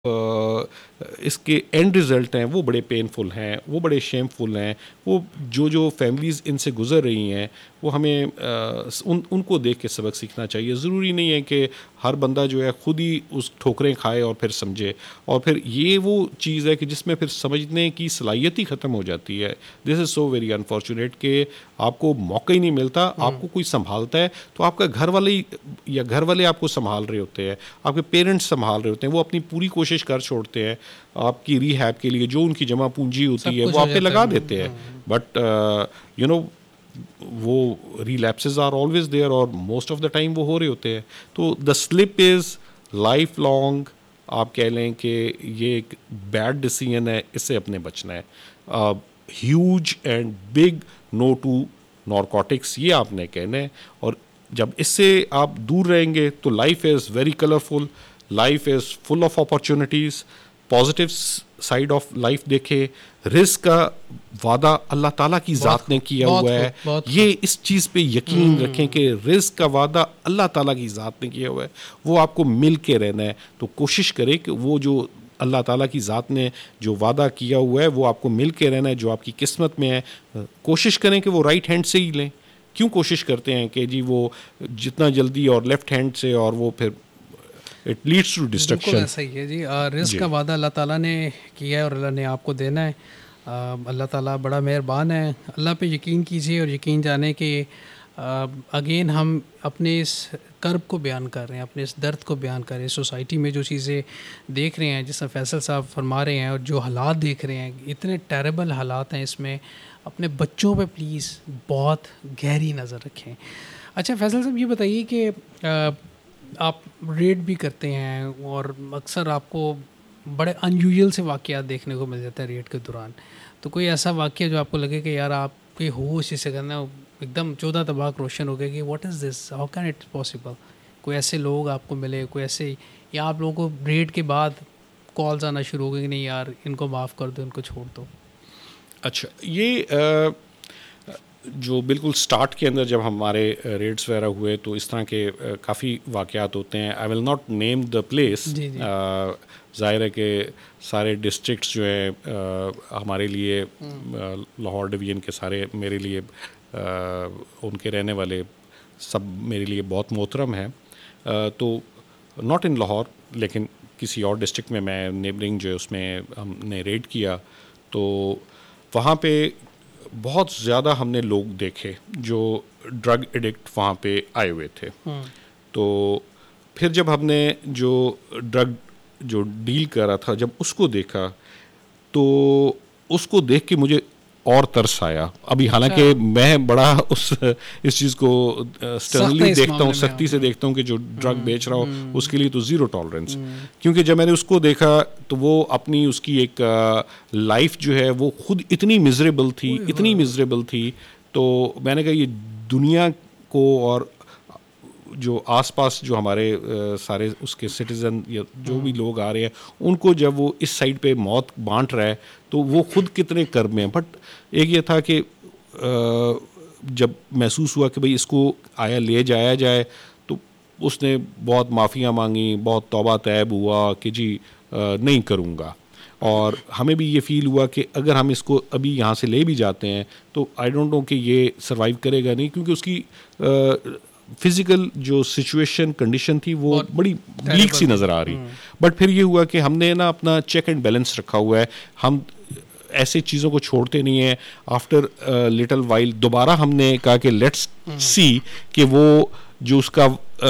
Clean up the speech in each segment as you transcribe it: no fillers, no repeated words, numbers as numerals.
इसके end result हैं वो बड़े पेनफुल हैं, वो बड़े शेमफुल हैं। वो जो फैमिलीज़ इनसे गुज़र रही हैं वो हमें उनको देख के सबक सीखना चाहिए। ज़रूरी नहीं है कि हर बंदा जो है ख़ुद ही उस ठोकरें खाए और फिर समझे, और फिर ये वो चीज़ है कि जिसमें फिर समझने की सलाहियत ही ख़त्म हो जाती है। This is so very unfortunate कि आपको मौका ही नहीं मिलता, आपको कोई संभालता है तो आपका घर वाले ही या घर वाले आपको संभाल रहे होते हैं, आपके पेरेंट्स संभाल रहे होते हैं, वो अपनी पूरी कोशिश कर छोड़ते हैं आपकी रिहैब के लिए, जो उनकी जमा पूंजी होती है वो आप पे लगा देते हैं। बट यू नो वो रिलैप्सेस आर ऑलवेज देयर और मोस्ट ऑफ द टाइम वो हो रहे होते हैं। तो the slip is life long, आप कह लें कि ये एक बैड डिसीजन है, इससे अपने बचना है। Huge and big no to narcotics, ये आपने कहना है। और जब इससे आप दूर रहेंगे तो life is very colourful, life is full of opportunities. Positive side of life देखे, रिस्क का वादा अल्लाह ताला की ज़ात ने किया हुआ है। ये इस चीज़ पे यकीन रखें कि रिस्क का वादा अल्लाह ताला की ज़ात ने किया हुआ है, वो आपको मिल के रहना है। तो कोशिश करें कि वो जो अल्लाह ताला की ज़ात ने जो वादा किया हुआ है वो आपको मिल के रहना है, जो आपकी किस्मत में है। कोशिश करें कि वो राइट हैंड से ही लें। क्यों कोशिश करते हैं कि जी वो जितना जल्दी और लेफ़्ट हैंड से, और वो फिर इट लीड्स टू डिस्ट्रक्शन। बिल्कुल ऐसा ही है जी। रिस्क का वादा अल्लाह ताला ने किया है और अल्लाह ने आपको देना है। अल्लाह ताला बड़ा मेहरबान है। अल्लाह पे यकीन कीजिए और यकीन जाने कि अगेन हम अपने इस कर्ब को बयान कर रहे हैं, अपने इस दर्द को बयान कर रहे हैं। सोसाइटी में जो चीज़ें देख रहे हैं, जिस फैसल साहब फरमा रहे हैं, और जो हालात देख रहे हैं, इतने टेरेबल हालात हैं इसमें। अपने बच्चों पे प्लीज़ बहुत गहरी नज़र रखें। अच्छा फैसल साहब, ये बताइए कि आप रेड भी करते हैं और अक्सर आपको बड़े अनयूजुअल से वाक़यात देखने को मिल जाता है रेड के दौरान। तो कोई ऐसा वाक़या जो आपको लगे कि यार आपके होश इसे करना एकदम 14 तबाक रोशन हो गए कि what is this, how can it possible? कोई ऐसे लोग आपको मिले, कोई ऐसे, या आप लोगों को रेड के बाद कॉल्स आना शुरू हो गए कि नहीं यार इनको माफ़ कर दो, इनको छोड़ दो? अच्छा, ये जो बिल्कुल स्टार्ट के अंदर जब हमारे रेड्स वगैरह हुए तो इस तरह के काफ़ी वाक़यात होते हैं। I will not name the place. ज़ाहिर है कि सारे डिस्ट्रिक्ट्स जो हैं हमारे लिए, लाहौर डिवीज़न के सारे मेरे लिए, उनके रहने वाले सब मेरे लिए बहुत मोहतरम हैं। तो नॉट इन लाहौर, लेकिन किसी और डिस्ट्रिक्ट में मैं नेबरिंग जो है उसमें हमने रेड किया, तो वहाँ पे बहुत ज़्यादा हमने लोग देखे जो ड्रग एडिक्ट वहाँ पे आए हुए थे। तो फिर जब हमने जो ड्रग जो डील कर रहा था, जब उसको देखा तो उसको देख के मुझे और तरस आया। अभी हालांकि मैं बड़ा इस चीज़ को स्टर्नली देखता हूँ, सख्ती से देखता हूँ कि जो ड्रग बेच रहा हो उसके लिए तो ज़ीरो टॉलरेंस। क्योंकि जब मैंने उसको देखा तो वो अपनी उसकी एक लाइफ जो है वो खुद इतनी मिजरेबल थी, इतनी मिजरेबल थी। तो मैंने कहा ये दुनिया को और जो आसपास जो हमारे सारे उसके सिटीज़न या जो भी लोग आ रहे हैं उनको जब वो इस साइड पे मौत बांट रहा है तो वो खुद कितने कर्ब में। बट एक ये था कि जब महसूस हुआ कि भाई इसको आया ले जाया जाए, तो उसने बहुत माफ़ियाँ मांगी, बहुत तौबा तैब हुआ कि जी नहीं करूँगा। और हमें भी ये फ़ील हुआ कि अगर हम इसको अभी यहाँ से ले भी जाते हैं तो आई डोंट नो कि ये सर्वाइव करेगा नहीं, क्योंकि उसकी फिज़िकल जो सिचुएशन कंडीशन थी वो बड़ी ब्लीक सी नज़र आ रही। बट फिर ये हुआ कि हमने ना अपना चेक एंड बैलेंस रखा हुआ है, हम ऐसे चीज़ों को छोड़ते नहीं हैं। आफ्टर लिटिल वाइल दोबारा हमने कहा कि लेट्स सी कि वो जो उसका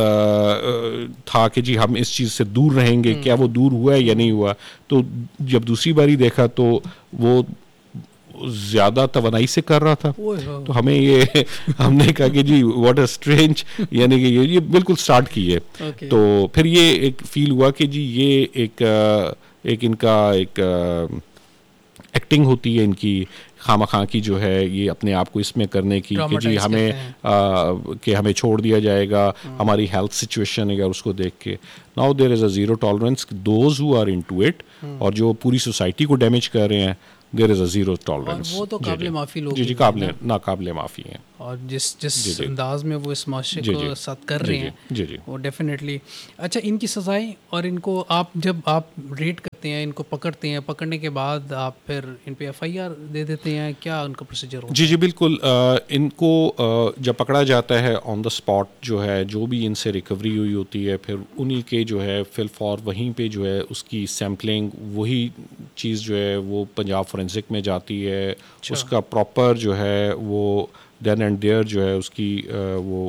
था कि जी हम इस चीज़ से दूर रहेंगे, क्या वो दूर हुआ है या नहीं हुआ। तो जब दूसरी बारी देखा तो वो ज़्यादा तवनाई से कर रहा था। तो हमें ये हमने कहा कि जी व्हाट अ स्ट्रेंज, यानी कि ये बिल्कुल स्टार्ट की है। तो फिर ये एक फील हुआ कि जी ये एक इनका एक एक्टिंग होती है इनकी खामखा की जो है, ये अपने आप को इसमें करने की कि जी हमें कि हमें छोड़ दिया जाएगा, हमारी हेल्थ सिचुएशन है उसको देख के। Now there is a zero tolerance those who are into it, और जो पूरी सोसाइटी को डैमेज कर रहे हैं देयर इज़ अ ज़ीरो और टॉलरेंस। वो तो काबिल माफ़ी लोग जी जी, हैं काबिल ना, नाकाबिल माफ़ी हैं। और जिस जी जिस जी अंदाज में वो इस माशरे जी जी को साथ कर जी रहे जी हैं जी जी वो डेफिनेटली। अच्छा, इनकी सज़ाएं और इनको आप जब आप रेड करते हैं, इनको पकड़ते हैं, पकड़ने के बाद आप फिर इन पे एफआईआर दे देते हैं, क्या उनका प्रोसीजर होता जी है? जी बिल्कुल। इनको जब पकड़ा जाता है ऑन द स्पॉट, जो है जो भी इनसे रिकवरी हुई होती है, फिर उन्हीं के जो है फिल फॉर वहीं पे जो है उसकी सैम्पलिंग, वही चीज़ जो है वो पंजाब फोरेंसिक में जाती है। अच्छा। उसका प्रॉपर जो है वो देन एंड देयर जो है उसकी वो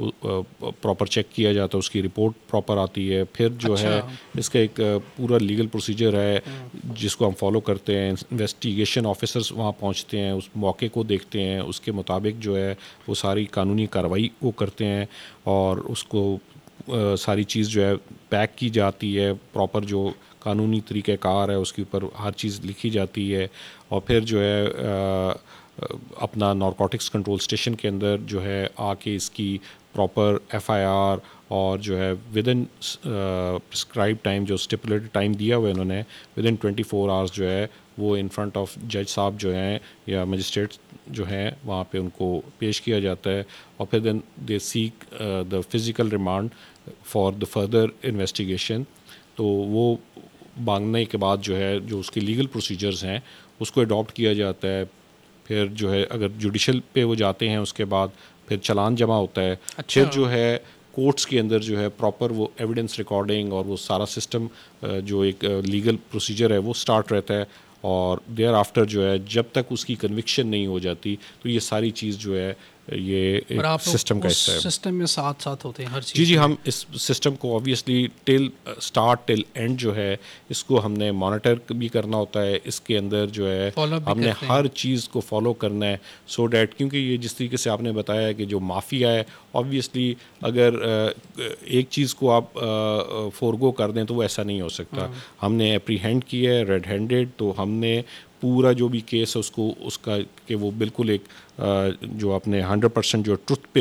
प्रॉपर चेक किया जाता है, उसकी रिपोर्ट प्रॉपर आती है। फिर जो अच्छा। है इसका एक पूरा लीगल प्रोसीजर है जिसको हम फॉलो करते हैं। इन्वेस्टिगेशन ऑफिसर्स वहाँ पहुँचते हैं, उस मौके को देखते हैं, उसके मुताबिक जो है वो सारी कानूनी कार्रवाई वो करते हैं, और उसको सारी चीज़ जो है पैक की जाती है, प्रॉपर जो कानूनी तरीक़ाकार है उसके ऊपर हर चीज़ लिखी जाती है। और फिर जो है अपना नारकोटिक्स कंट्रोल स्टेशन के अंदर जो है आके इसकी प्रॉपर एफआईआर, और जो है विद इन प्रिस्क्राइब टाइम, जो स्टिपुलेटेड टाइम दिया हुआ है इन्होंने, विद इन 24 आवर्स जो है वो इन फ्रंट ऑफ जज साहब जो हैं या मजिस्ट्रेट जो हैं वहाँ पे उनको पेश किया जाता है। और फिर then they seek the physical remand for the further investigation. तो वो मांगने के बाद जो है जो उसके लीगल प्रोसीजर्स हैं उसको अडॉप्ट किया जाता है। फिर जो है अगर जुडिशल पे वो जाते हैं उसके बाद फिर चालान जमा होता है। अच्छा। फिर जो है कोर्ट्स के अंदर जो है प्रॉपर वो एविडेंस रिकॉर्डिंग और वो सारा सिस्टम जो एक लीगल प्रोसीजर है वो स्टार्ट रहता है। और देयर आफ्टर जो है जब तक उसकी कन्विक्शन नहीं हो जाती तो ये सारी चीज़ जो है ये और एक आप लोग सिस्टम का उस हिस्सा है। सिस्टम में साथ साथ होते हैं हर जी चीज़ जी, में? हम इस सिस्टम को obviously till start till and जो है इसको हमने मॉनिटर भी करना होता है। इसके अंदर जो है फॉलो भी हमने करते हैं? हर चीज़ को फॉलो करना है, सो डैट, क्योंकि ये जिस तरीके से आपने बताया कि जो माफिया है ऑब्वियसली अगर एक चीज़ को आप फोरगो कर दें तो वो ऐसा नहीं हो सकता। हमने एप्रीहेंड किया है रेड हैंडेड, तो हमने पूरा जो भी केस है उसको उसका कि वो बिल्कुल एक जो अपने 100% जो ट्रुथ पे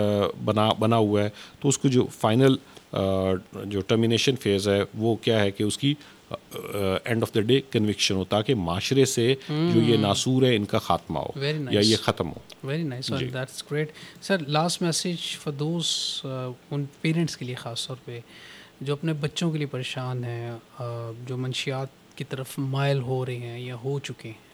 बना हुआ है, तो उसको जो फाइनल जो टर्मिनेशन फेज़ है वो क्या है कि उसकी end of the day conviction हो, ताकि माशरे से जो ये नासूर है इनका खात्मा हो वेरी या ये नाइस, ख़त्म हो। Very nice, ji. That's great. Sir, last message for those, उन पेरेंट्स के लिए ख़ास तौर पे जो अपने बच्चों के लिए परेशान हैं, जो मंशियात की तरफ माइल हो रहे हैं या हो चुके हैं।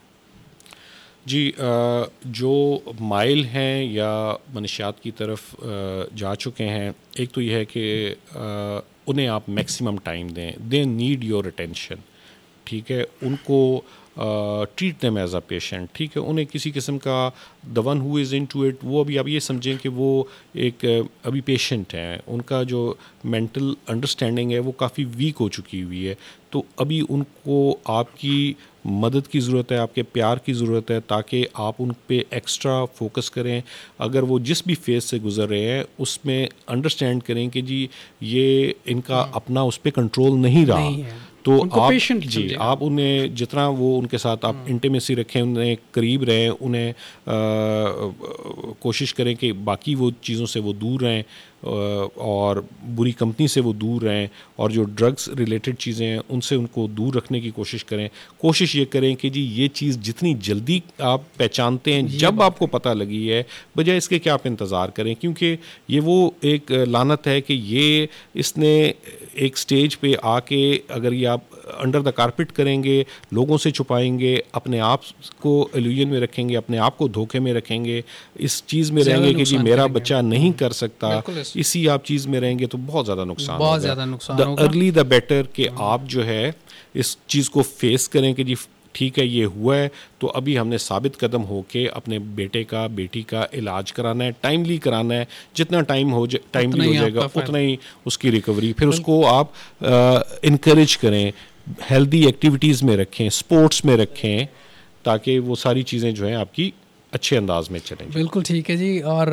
जी, जो माइल हैं या मनशियात की तरफ जा चुके हैं, एक तो यह है कि उन्हें आप मैक्सिमम टाइम दें, दे नीड योर अटेंशन। ठीक है, उनको treat them as a patient. ठीक है, उन्हें किसी किस्म का the one who is in to it, वो अभी आप ये समझें कि वो एक अभी पेशेंट हैं, उनका जो मेंटल अंडरस्टैंडिंग है वो काफ़ी वीक हो चुकी हुई है। तो अभी उनको आपकी मदद की ज़रूरत है, आपके प्यार की ज़रूरत है, ताकि आप उन पे एक्स्ट्रा फोकस करें। अगर वो जिस भी फेज़ से गुज़र रहे हैं उसमें अंडरस्टैंड करें कि जी ये इनका अपना उस पर कंट्रोल नहीं रहा, नहीं है, तो उनको आप पेशेंट जी समझें आप उन्हें जितना वो उनके साथ आप इंटीमेसी रखें, उन्हें करीब रहें, उन्हें कोशिश करें कि बाकी वो चीज़ों से वो दूर रहें, और बुरी कंपनी से वो दूर रहें, और जो ड्रग्स रिलेटेड चीज़ें हैं उनसे उनको दूर रखने की कोशिश करें। कोशिश ये करें कि जी ये चीज़ जितनी जल्दी आप पहचानते हैं, ये जब बात आपको पता लगी है, बजाय इसके कि आप इंतज़ार करें, क्योंकि ये वो एक लानत है कि ये इसने एक स्टेज पे आके अगर ये आप अंडर द कारपेट करेंगे, लोगों से छुपाएंगे, अपने आप को इल्यूजन में रखेंगे, अपने आप को धोखे में रखेंगे, इस चीज़ में ज़्यादा रहेंगे कि जी नुकसान मेरा करेंगे। बच्चा नहीं कर सकता, बिल्कुल इसी आप चीज़ में रहेंगे तो बहुत ज़्यादा नुकसान बहुत होगा। ज़्यादा नुकसान द होगा। अर्ली द बेटर कि आप जो है इस चीज़ को फेस करें कि जी ठीक है ये हुआ है, तो अभी हमने साबित कदम होके अपने बेटे का बेटी का इलाज कराना है, टाइमली कराना है। जितना टाइमली हो जाएगा उतना ही उसकी रिकवरी। फिर उसको आप इनकरेज करें, हेल्दी एक्टिविटीज़ में रखें, स्पोर्ट्स में रखें, ताकि वो सारी चीज़ें जो हैं आपकी अच्छे अंदाज में चलें। बिल्कुल ठीक है जी। और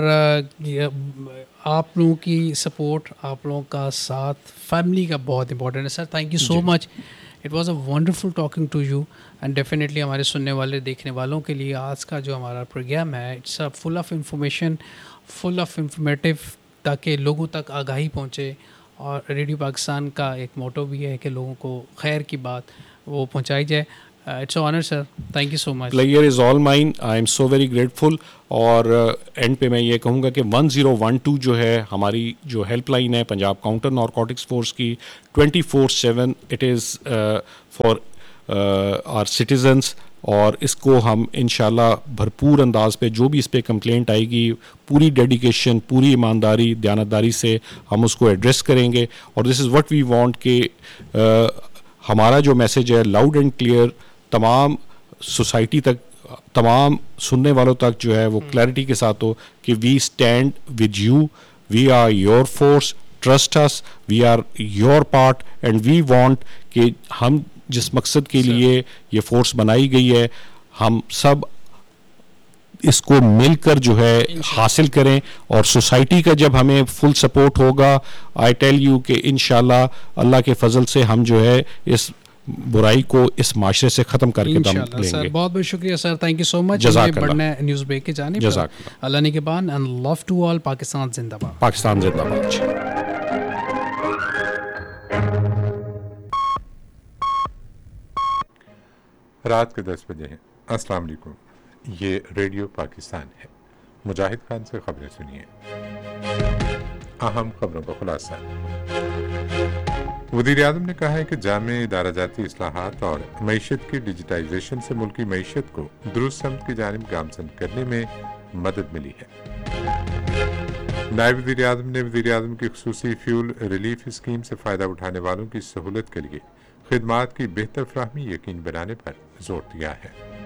आप लोगों की सपोर्ट, आप लोगों का साथ, फैमिली का बहुत इंपॉर्टेंट है sir. Thank you so much. It was a wonderful talking to you, and definitely हमारे सुनने वाले देखने वालों के लिए आज का जो हमारा प्रोग्राम है, it's a full of information, full of informative, ताकि लोगों तक आगाही पहुँचे। और रेडियो पाकिस्तान का एक मोटो भी है कि लोगों को खैर की बात वो पहुँचाई जाए। It's honour sir, thank you so much. Player is all mine, I am so very grateful. और एंड पे मैं ये कहूँगा कि 1012 जो है हमारी जो हेल्पलाइन है पंजाब काउंटर नारकोटिक्स फोर्स की, 24/7 it is for our citizens. और इसको हम इंशाल्लाह भरपूर अंदाज पे जो भी इस पर कंप्लेंट आएगी, पूरी डेडिकेशन, पूरी ईमानदारी, दयानतदारी से हम उसको एड्रेस करेंगे। और this is what we want कि हमारा जो मैसेज है लाउड एंड क्लियर तमाम सोसाइटी तक, तमाम सुनने वालों तक जो है वो क्लैरिटी के साथ हो कि we stand with you, we are your force, trust us, we are your part and we want कि हम जिस मकसद के लिए ये फोर्स बनाई गई है हम सब इसको मिलकर जो है हासिल करें। और सोसाइटी का जब हमें फुल सपोर्ट होगा, आई टेल यू कि इंशाल्लाह अल्लाह के फजल से हम जो है इस बुराई को इस माशरे से ख़त्म करके दम लेंगे। सर बहुत बहुत शुक्रिया sir, thank you so much. बढ़ने न्यूज़ ब्रेक के जाने अल्लाह ने के बाद and love to all, Pakistan जिंदाबाद, पाकिस्तान जिंदाबाद। रात के 10 बजे हैं। अस्सलाम वालेकुम, ये रेडियो पाकिस्तान है। मुजाहिद खान से खबरें सुनिए। अहम खबरों का खुलासा। वज़ीर आज़म ने कहा है कि जामे इदाराजाती इस्लाहात और मईशत की डिजिटाइजेशन से मुल्की मईशत को दुरुस्त समत की जानिब गामजन करने में मदद मिली है। नायब वज़ीर आज़म ने वज़ीर आज़म की खुसूसी फ्यूल रिलीफ स्कीम से फ़ायदा उठाने वालों की सहूलत के लिए खिदमात की बेहतर फ्राहमी यकीन बनाने पर जोर दिया है।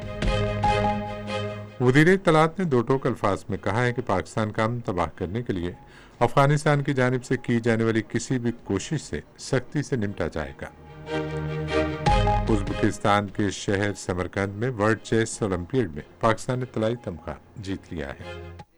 वज़ीर इत्तलात ने दो टोक अल्फाज में कहा है कि पाकिस्तान का अमन तबाह करने के लिए अफगानिस्तान की जानिब से की जाने वाली किसी भी कोशिश से सख्ती से निपटा जाएगा। उज़्बेकिस्तान के शहर समरकंद में वर्ल्ड चेस ओलंपियाड में पाकिस्तान ने तलाई तमगा जीत लिया है।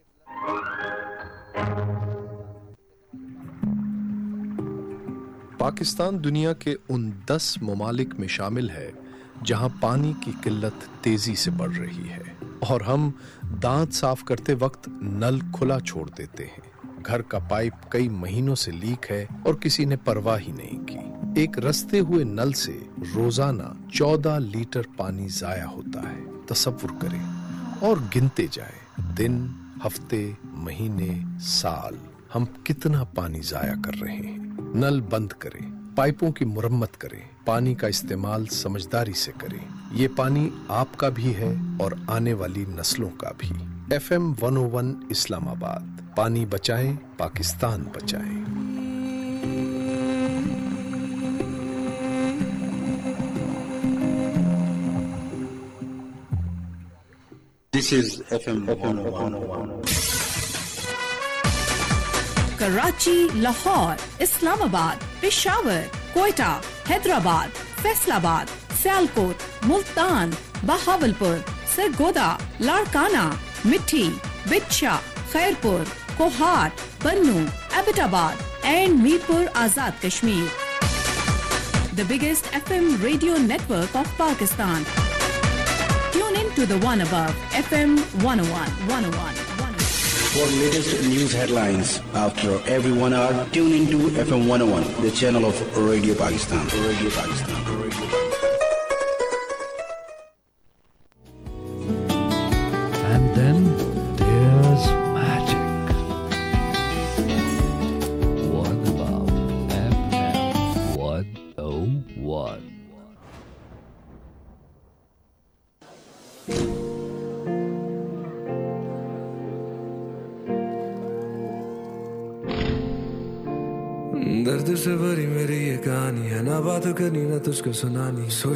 पाकिस्तान दुनिया के उन 10 ममालिक में शामिल है जहां पानी की किल्लत तेजी से बढ़ रही है और हम दांत साफ करते वक्त नल खुला छोड़ देते हैं। घर का पाइप कई महीनों से लीक है और किसी ने परवाह ही नहीं की। एक रसते हुए नल से रोजाना 14 लीटर पानी जाया होता है। तसव्वुर करें और गिनते जाएं, दिन, हफ्ते, महीने, साल, हम कितना पानी जाया कर रहे हैं। नल बंद करें, पाइपों की मुरम्मत करें, पानी का इस्तेमाल समझदारी से करें। ये पानी आपका भी है और आने वाली नस्लों का भी। FM 101 इस्लामाबाद, पानी बचाएं, पाकिस्तान बचाएं। This is FM 101. Karachi, Lahore, Islamabad, Peshawar, Quetta, Hyderabad, Faisalabad, Sialkot, Multan, Bahawalpur, Sargodha, Larkana, मिठी, बिच्छा, खैरपुर, कोहाट, बन्नू, Abbottabad and Mirpur Azad Kashmir. The biggest FM radio network of Pakistan. Tune in to the one above, FM 101. For latest news headlines after every 1 hour, tune into FM 101, the channel of Radio Pakistan. Radio Pakistan. And then there's magic. One above FM 101. दर्द से भरी मेरी ये कहानी है, ना बात करनी ना तुझको सुनानी।